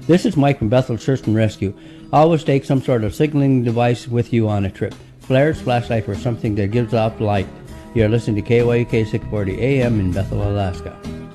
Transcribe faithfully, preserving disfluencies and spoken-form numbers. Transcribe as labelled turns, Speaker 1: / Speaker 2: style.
Speaker 1: This is Mike from Bethel Search and Rescue. Always take some sort of signaling device with you on a trip. Flares, flashlight, or something that gives off light. You're listening to K Y U K six forty A M in Bethel, Alaska.